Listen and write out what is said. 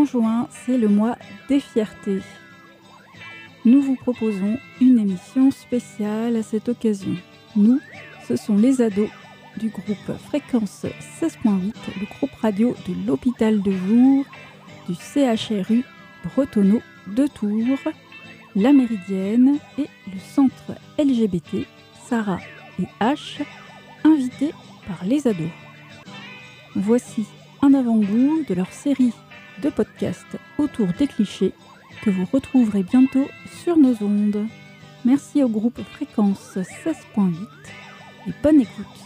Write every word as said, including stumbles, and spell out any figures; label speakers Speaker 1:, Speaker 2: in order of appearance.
Speaker 1: En juin, c'est le mois des fiertés. Nous vous proposons une émission spéciale à cette occasion. Nous, ce sont les ados du groupe Fréquence seize point huit, le groupe radio de l'hôpital de jour du C H R U Bretonneau de Tours, la Méridienne et le centre L G B T Sarah et H, invités par les ados. Voici un avant-goût de leur série de podcasts autour des clichés que vous retrouverez bientôt sur nos ondes. Merci au groupe Fréquence seize point huit et bonne écoute.